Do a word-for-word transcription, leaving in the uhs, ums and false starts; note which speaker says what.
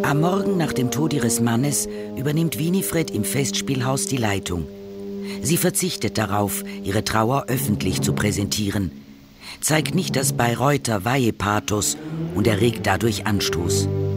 Speaker 1: Am Morgen nach dem Tod ihres Mannes übernimmt Winifred im Festspielhaus die Leitung. Sie verzichtet darauf, ihre Trauer öffentlich zu präsentieren, zeigt nicht das Bayreuther Weihepathos und erregt dadurch Anstoß.